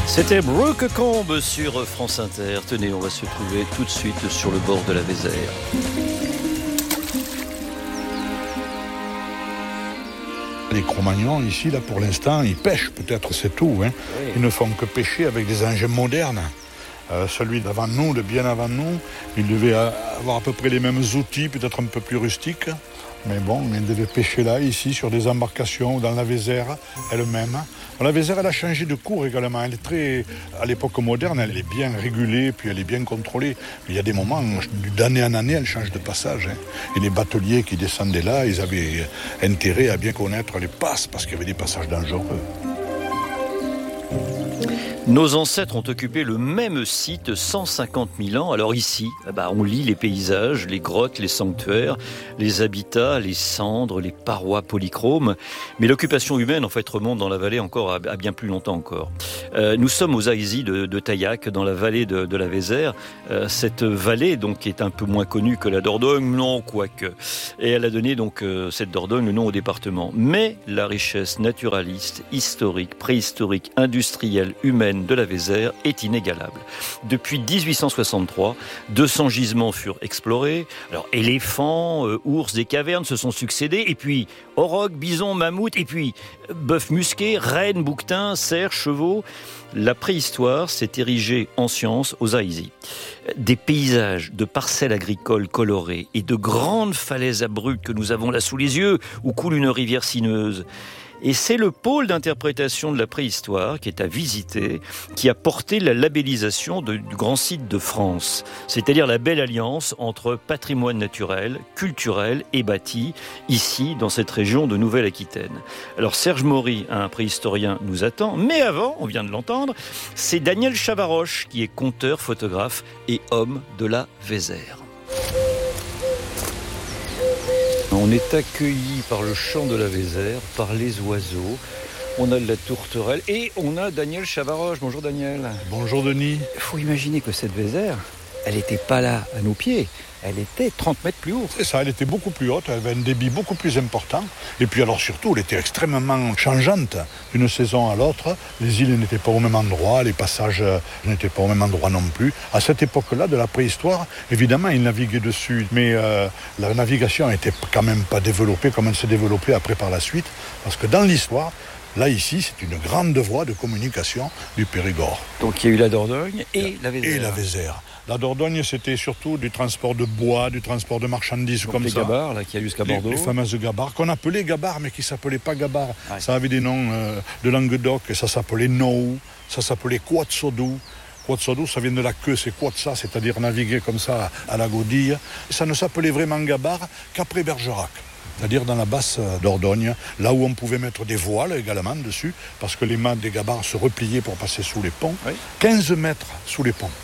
C'était Brooke Combe sur France Inter. Tenez, on va se trouver tout de suite sur le bord de la Vézère. Les Cro-Magnons, ici, là, pour l'instant, ils pêchent, peut-être, c'est tout. Hein. Oui. Ils ne font que pêcher avec des engins modernes. Celui d'avant nous, de bien avant nous, il devait avoir à peu près les mêmes outils, peut-être un peu plus rustiques. Mais bon, il devait pêcher là, ici, sur des embarcations ou dans la Vézère elle-même. La Vézère, elle a changé de cours également. Elle est très, à l'époque moderne, elle est bien régulée, puis elle est bien contrôlée. Mais il y a des moments, d'année en année, elle change de passage. Hein. Et les bateliers qui descendaient là, ils avaient intérêt à bien connaître les passes, parce qu'il y avait des passages dangereux. Nos ancêtres ont occupé le même site 150 000 ans. Alors ici, on lit les paysages, les grottes, les sanctuaires, les habitats, les cendres, les parois polychromes. Mais l'occupation humaine, en fait, remonte dans la vallée encore à bien plus longtemps encore. Nous sommes aux Aïzis de Taillac, dans la vallée de la Vézère. Cette vallée, donc, est un peu moins connue que la Dordogne, non, quoique. Et elle a donné, donc, cette Dordogne, le nom au département. Mais la richesse naturaliste, historique, préhistorique, industrielle, humaine, de la Vézère est inégalable. Depuis 1863, 200 gisements furent explorés. Alors, éléphants, ours des cavernes se sont succédés, et puis aurochs, bisons, mammouths, et puis bœufs musqués, rennes, bouquetins, cerfs, chevaux. La préhistoire s'est érigée en science aux Aïzis. Des paysages de parcelles agricoles colorées et de grandes falaises abruptes que nous avons là sous les yeux, où coule une rivière sinueuse. Et c'est le pôle d'interprétation de la préhistoire qui est à visiter, qui a porté la labellisation du grand site de France, c'est-à-dire la belle alliance entre patrimoine naturel, culturel et bâti, ici, dans cette région de Nouvelle-Aquitaine. Alors Serge Maury, un préhistorien, nous attend, mais avant, on vient de l'entendre, c'est Daniel Chavaroche qui est conteur, photographe et homme de la Vézère. On est accueilli par le chant de la Vézère, par les oiseaux. On a de la tourterelle et on a Daniel Chavaroche. Bonjour Daniel. Bonjour Denis. Il faut imaginer que cette Vézère, elle n'était pas là à nos pieds. Elle était 30 mètres plus haut. C'est ça, elle était beaucoup plus haute, elle avait un débit beaucoup plus important. Et puis alors surtout, elle était extrêmement changeante d'une saison à l'autre. Les îles n'étaient pas au même endroit, les passages n'étaient pas au même endroit non plus. À cette époque-là, de la préhistoire, évidemment, ils naviguaient dessus. Mais la navigation n'était quand même pas développée comme elle s'est développée après par la suite. Parce que dans l'histoire, là, ici, c'est une grande voie de communication du Périgord. Donc, il y a eu la Dordogne et la Vézère. Et la Vézère. La Dordogne, c'était surtout du transport de bois, du transport de marchandises. Donc comme les ça. gabarres, là, qui a jusqu'à Bordeaux. Les fameuses gabarres, qu'on appelait gabarres, mais qui ne s'appelaient pas gabarres. Ouais. Ça avait des noms de Languedoc, et ça s'appelait Nou, ça s'appelait Quatsodou. Quatsodou, ça vient de la queue, c'est Quatsa, c'est-à-dire naviguer comme ça à la godille. Et ça ne s'appelait vraiment gabarre qu'après Bergerac. C'est-à-dire dans la basse Dordogne, là où on pouvait mettre des voiles également dessus, parce que les mâts des gabarres se repliaient pour passer sous les ponts. Oui. 15 mètres sous les ponts.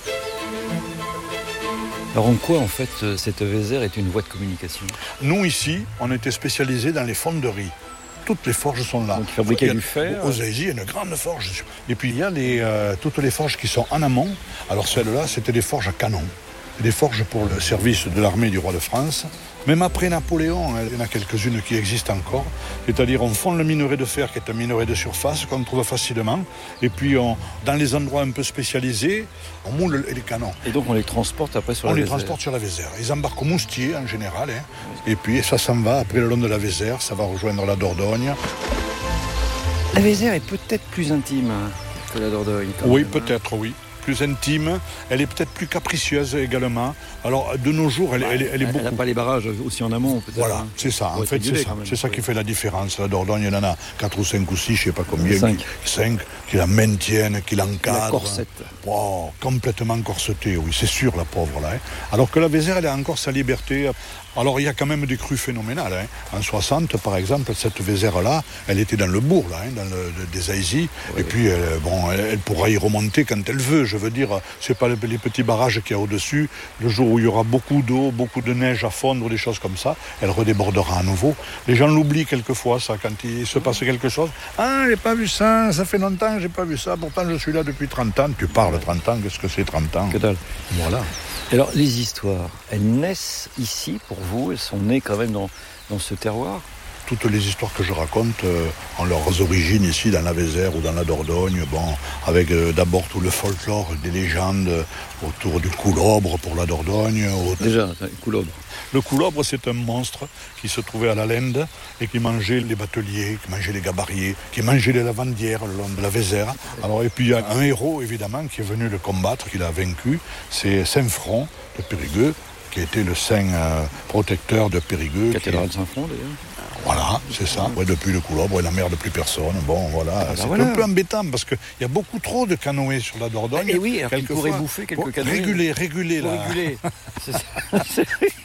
Alors en quoi, en fait, cette Vézère est une voie de communication ? Nous, ici, on était spécialisés dans les fonderies. Toutes les forges sont là. Donc, fabriquer du fer. Aux Aïzis, il y a une grande forge. Et puis, il y a toutes les forges qui sont en amont. Alors, celles-là, c'était des forges à canon. Des forges pour le service de l'armée du roi de France. Même après Napoléon, il y en a quelques-unes qui existent encore. C'est-à-dire, on fonde le minerai de fer, qui est un minerai de surface, qu'on trouve facilement. Et puis, dans les endroits un peu spécialisés, on moule les canons. Et donc, on les transporte après sur la Vézère. On les transporte sur la Vézère. Ils embarquent au Moustier, en général. Hein. Et puis, ça s'en va, après le long de la Vézère, ça va rejoindre la Dordogne. La Vézère est peut-être plus intime que la Dordogne. Oui, peut-être, oui. Plus intime, elle est peut-être plus capricieuse également. Alors, de nos jours, elle est beaucoup... Elle n'a pas les barrages aussi en amont, peut-être. Voilà, c'est ça. En fait, c'est ça qui fait la différence. La Dordogne, il y en a 4 ou 5 ou 6, je ne sais pas combien. 5 qui la maintiennent, qui l'encadrent. La corsette. Wow, complètement corsetée, oui, c'est sûr, la pauvre, là. Hein. Alors que la Vézère, elle a encore sa liberté. Alors, il y a quand même des crues phénoménales. Hein. En 60, par exemple, cette Vézère-là, elle était dans le bourg, là, dans des Aïzis. Oui. Et puis, elle pourra y remonter quand elle veut. Je veux dire, c'est pas les petits barrages qu'il y a au-dessus. Le jour où il y aura beaucoup d'eau, beaucoup de neige à fondre, des choses comme ça, elle redébordera à nouveau. Les gens l'oublient quelquefois, ça, quand il se passe quelque chose. Ah, j'ai pas vu ça, ça fait longtemps que j'ai pas vu ça. Pourtant, je suis là depuis 30 ans. Tu parles 30 ans, qu'est-ce que c'est 30 ans ? Que dalle. Voilà. Alors, les histoires, elles naissent ici pour vous, elles sont nées quand même dans ce terroir ? toutes les histoires que je raconte ont leurs origines ici dans la Vézère ou dans la Dordogne, avec d'abord tout le folklore, des légendes autour du coulobre pour la Dordogne. Déjà, coulobre. Le coulobre, c'est un monstre qui se trouvait à la Lende et qui mangeait les bateliers, qui mangeait les gabariers, qui mangeait les lavandières le long de la Vézère. Alors, et puis il y a un héros, évidemment, qui est venu le combattre, qui l'a vaincu, c'est Saint-Front de Périgueux, qui était le saint protecteur de Périgueux. Cathédrale de Saint-Front, d'ailleurs. Voilà, c'est ça. Ouais, depuis le coulobre, il n'emmerde plus personne. C'est un peu embêtant parce qu'il y a beaucoup trop de canoës sur la Dordogne. Et oui, alors qu'il pourrait bouffer quelques canoës. Réguler là. C'est ça.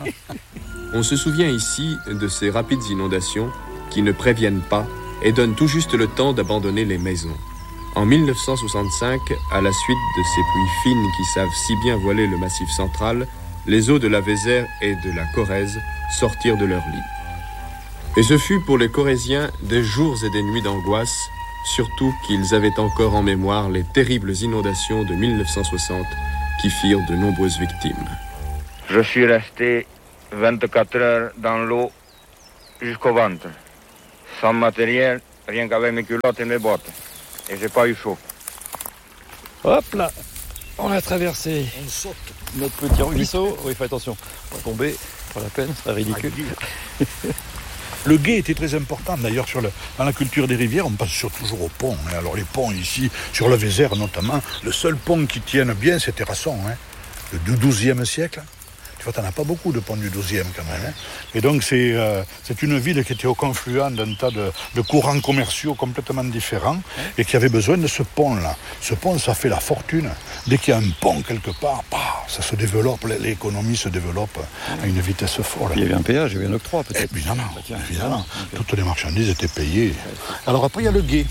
On se souvient ici de ces rapides inondations qui ne préviennent pas et donnent tout juste le temps d'abandonner les maisons. En 1965, à la suite de ces pluies fines qui savent si bien voiler le Massif central, les eaux de la Vézère et de la Corrèze sortirent de leur lit. Et ce fut pour les Corréziens des jours et des nuits d'angoisse, surtout qu'ils avaient encore en mémoire les terribles inondations de 1960 qui firent de nombreuses victimes. Je suis resté 24 heures dans l'eau jusqu'au ventre, sans matériel, rien qu'avec mes culottes et mes bottes. Et j'ai pas eu chaud. Hop là, on a traversé notre petit ruisseau. Oui, fais attention, on va tomber, pas la peine, c'est ridicule. Le gué était très important d'ailleurs dans la culture des rivières, on passe toujours aux ponts. Alors les ponts ici, sur la Vézère notamment, le seul pont qui tienne bien c'est Terrasson, du XIIe siècle. Tu vois, t'en as pas beaucoup de ponts du XIIe quand même. Et donc c'est une ville qui était au confluent d'un tas de courants commerciaux complètement différents et qui avait besoin de ce pont-là. Ce pont, ça fait la fortune. Dès qu'il y a un pont quelque part, ça se développe, l'économie se développe à une vitesse folle. Il y avait un péage, il y avait un octroi peut-être. Évidemment. Okay. Toutes les marchandises étaient payées. Alors après, il y a le gué.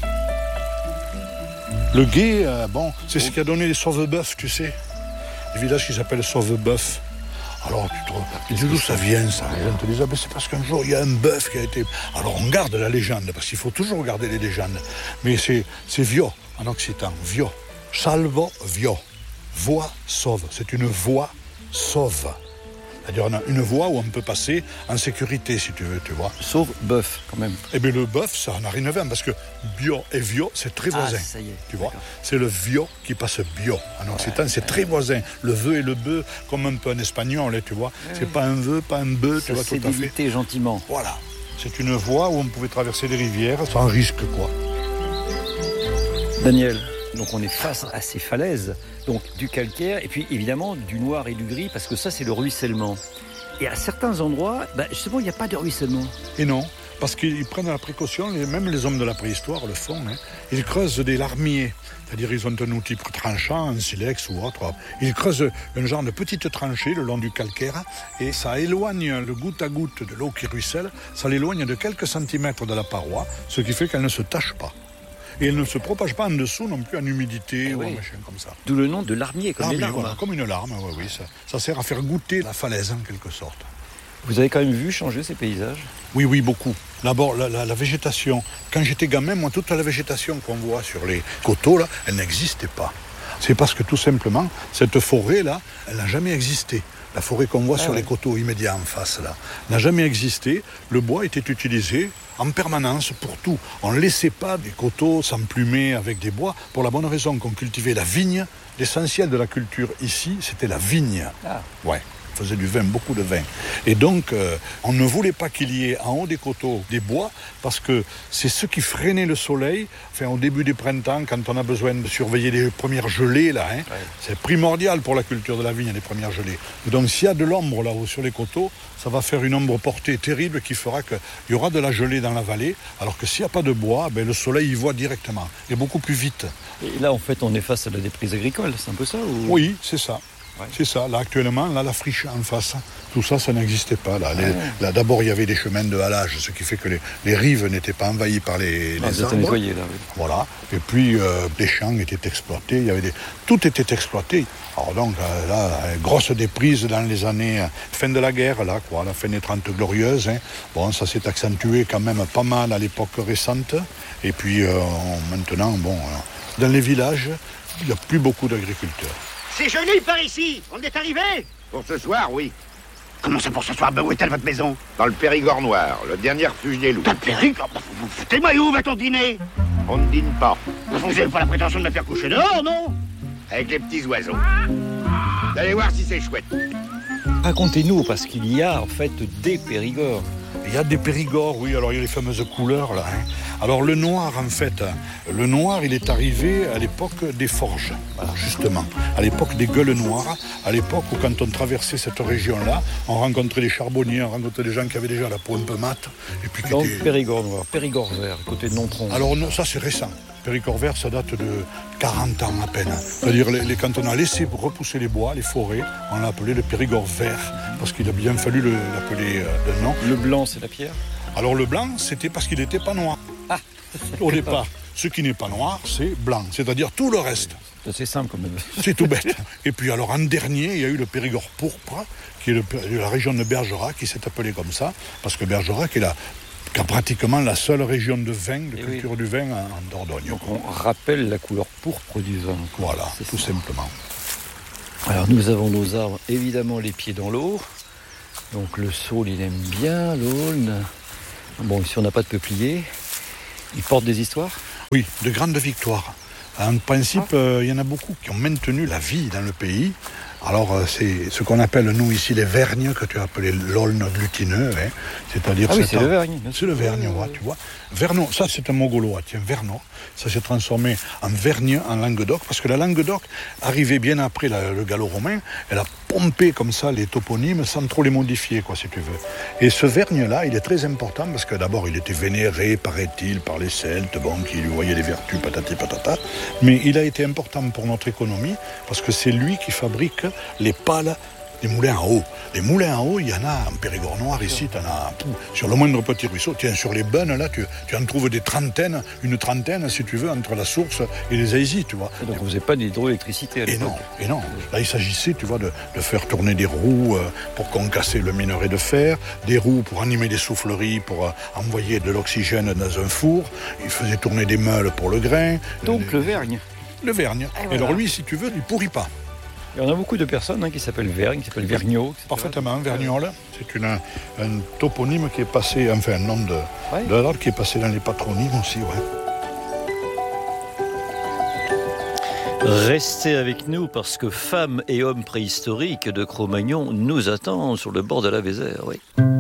Le gué, c'est ce qui a donné les Sauve-Boeuf, tu sais. Le village qui s'appelle Sauve-Boeuf. Alors tu dis d'où ça vient ça? Les gens te disent c'est parce qu'un jour il y a un bœuf qui a été... Alors on garde la légende, parce qu'il faut toujours garder les légendes. Mais c'est vio en occitan, vio. Salvo vio. Voie sauve. C'est une voie sauve. C'est-à-dire on a une voie où on peut passer en sécurité si tu veux, tu vois. Sauf bœuf quand même. Eh bien le bœuf, ça n'a rien à voir parce que bio et vio, c'est très voisin. Ah, ça y est. Tu vois, c'est le vio qui passe bio. En occitan, c'est très voisin. Le veu et le bœuf, comme un peu en espagnol, tu vois. C'est pas un veu, pas un bœuf, tu vois, tout à fait. Délité gentiment. Voilà. C'est une voie où on pouvait traverser des rivières sans risque, quoi. Daniel, donc on est face à ces falaises, donc du calcaire et puis évidemment du noir et du gris parce que ça c'est le ruissellement. Et à certains endroits, justement il n'y a pas de ruissellement. Et non, parce qu'ils prennent la précaution, même les hommes de la préhistoire le font, ils creusent des larmiers, c'est-à-dire ils ont un outil tranchant, un silex ou autre. Ils creusent un genre de petite tranchée le long du calcaire et ça éloigne le goutte à goutte de l'eau qui ruisselle, ça l'éloigne de quelques centimètres de la paroi, ce qui fait qu'elle ne se tache pas. Et elle ne se propage pas en dessous non plus en humidité ou en machin comme ça. D'où le nom de larmier, comme les larmes. Voilà, comme une larme, oui. Ça sert à faire goûter la falaise en quelque sorte. Vous avez quand même vu changer ces paysages? Oui, beaucoup. D'abord, la végétation. Quand j'étais gamin, moi, toute la végétation qu'on voit sur les coteaux, là, elle n'existait pas. C'est parce que tout simplement, cette forêt-là, elle n'a jamais existé. La forêt qu'on voit sur les coteaux immédiats en face, là, n'a jamais existé. Le bois était utilisé en permanence pour tout. On ne laissait pas des coteaux s'emplumer avec des bois pour la bonne raison qu'on cultivait la vigne. L'essentiel de la culture ici, c'était la vigne. Ouais. On faisait du vin, beaucoup de vin. Et donc, on ne voulait pas qu'il y ait en haut des coteaux des bois parce que c'est ce qui freinait le soleil. Enfin, au début du printemps, quand on a besoin de surveiller les premières gelées, là, c'est primordial pour la culture de la vigne, les premières gelées. Et donc, s'il y a de l'ombre là-haut sur les coteaux, ça va faire une ombre portée terrible qui fera qu'il y aura de la gelée dans la vallée, alors que s'il n'y a pas de bois, le soleil y voit directement, et beaucoup plus vite. Et là, en fait, on est face à la déprise agricole, c'est un peu ça ou... Oui, c'est ça. Ouais. C'est ça. Là, actuellement, la friche en face, tout ça, ça n'existait pas. Là, d'abord, il y avait des chemins de halage, ce qui fait que les rives n'étaient pas envahies par les arbres. Nettoyé, là, oui. Voilà. Et puis, les champs étaient exploités. Tout était exploité. Alors donc, là, grosse déprise dans les années fin de la guerre, là, quoi, la fin des 30 glorieuses. Bon, ça s'est accentué quand même pas mal à l'époque récente. Et puis, maintenant, dans les villages, il n'y a plus beaucoup d'agriculteurs. C'est joli par ici. On est arrivé. Pour ce soir, oui. Comment ça pour ce soir? Ben où est-elle votre maison? Dans le Périgord noir, le dernier refuge des loups. Dans le Périgord? Vous vous foutez-moi, où va-t-on dîner? On ne dîne pas. Vous n'avez pas la prétention de me faire coucher dehors, non? Avec les petits oiseaux. Vous allez voir si c'est chouette. Racontez-nous, parce qu'il y a en fait des Périgords. Il y a des Périgords, oui, alors il y a les fameuses couleurs là. Alors le noir, en fait, le noir, il est arrivé à l'époque des forges, voilà, justement. À l'époque des gueules noires, à l'époque où quand on traversait cette région-là, on rencontrait des charbonniers, on rencontrait des gens qui avaient déjà la peau un peu mate. Et puis qui Donc étaient... Périgord noir, Périgord vert, côté de Nontron. Alors ça c'est récent. Périgord vert, ça date de 40 ans à peine. C'est-à-dire quand on a laissé repousser les bois, les forêts, on l'a appelé le Périgord vert, parce qu'il a bien fallu l'appeler d'un nom. Le blanc, c'est la pierre? Alors le blanc, c'était parce qu'il n'était pas noir. Au départ, ce qui n'est pas noir, c'est blanc, c'est-à-dire tout le reste. C'est simple quand même. C'est tout bête. Et puis alors en dernier, il y a eu le Périgord pourpre, qui est la région de Bergerac, qui s'est appelée comme ça, parce que Bergerac est pratiquement la seule région de vin, de culture du vin en Dordogne. Donc on rappelle la couleur pourpre du vin. Voilà, tout simplement. Alors nous avons nos arbres, évidemment les pieds dans l'eau. Donc le saule, il aime bien l'aulne. Bon, ici on n'a pas de peuplier. Il porte des histoires? Oui, de grandes victoires. En principe, il y en a beaucoup qui ont maintenu la vie dans le pays. Alors, c'est ce qu'on appelle, nous, ici, les vergnes, que tu as appelé l'aulne glutineux. Hein. C'est-à-dire c'est le vergne. C'est le vergne, tu vois. Vernon, ça, c'est un mot gaulois, tiens, Vernon. Ça s'est transformé en vergne, en Languedoc, parce que la Languedoc arrivait bien après le gallo-romain. Elle a pompé comme ça les toponymes sans trop les modifier, quoi, si tu veux. Et ce vergne-là, il est très important parce que d'abord, il était vénéré, paraît-il, par les Celtes, bon, qui lui voyaient des vertus, patati patata. Mais il a été important pour notre économie parce que c'est lui qui fabrique les pales des moulins à eau. Les moulins à eau, il y en a en Périgord noir ici, t'en as sur le moindre petit ruisseau. Tiens, sur les bennes, là, tu en trouves une trentaine, si tu veux, entre la source et les aisies, tu vois. Et donc, vous n'avez pas d'hydroélectricité à l'époque? Et non. Là, il s'agissait, tu vois, de faire tourner des roues pour concasser le minerai de fer, des roues pour animer des souffleries, pour envoyer de l'oxygène dans un four. Il faisait tourner des meules pour le grain. Donc, le vergne. Le vergne. Et alors, lui, si tu veux, il pourrit pas. Il y en a beaucoup de personnes qui s'appellent Vergne, qui s'appellent Vergniaud. Etc. Parfaitement, Vergnol. C'est un toponyme qui est passé, enfin un nom de l'ordre qui est passé dans les patronymes aussi, Restez avec nous parce que femmes et hommes préhistoriques de Cro-Magnon nous attendent sur le bord de la Vézère, oui.